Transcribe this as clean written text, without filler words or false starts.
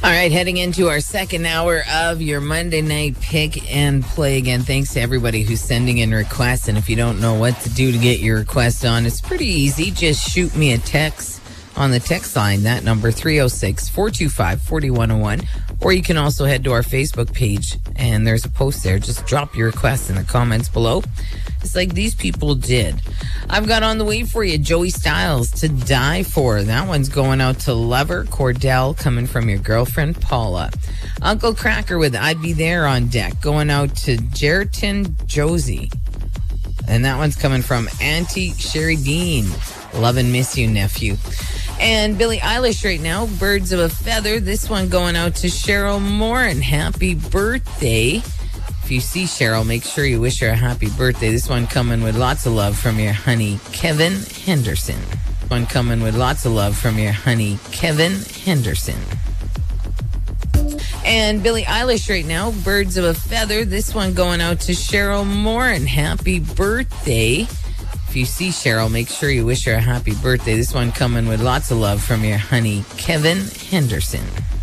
All right, heading into our second hour of your Monday night pick and play again. Thanks to everybody who's sending in requests. And if you don't know what to do to get your request on, it's pretty easy. Just shoot me a text on the text line. That number 306-425-4101. Or you can also head to our Facebook page and there's a post there. Just drop your request in the comments below. It's like these people did. I've got on the way for you Joey Styles, To Die For. That one's going out to Lover. Cordell coming from your girlfriend Paula. Uncle Cracker with I'd Be There on deck, going out to Jerton Josie. And that one's coming from Auntie Sherry Dean. Love and miss you, nephew. And Billie Eilish right now, Birds of a Feather. This one going out to Cheryl Moore, and happy birthday. If you see Cheryl, make sure you wish her a happy birthday. This one coming with lots of love from your honey, Kevin Henderson. One coming with lots of love from your honey, Kevin Henderson. And Billie Eilish right now, Birds of a Feather. This one going out to Cheryl Moore, and happy birthday. If you see Cheryl, make sure you wish her a happy birthday. This one coming with lots of love from your honey, Kevin Henderson.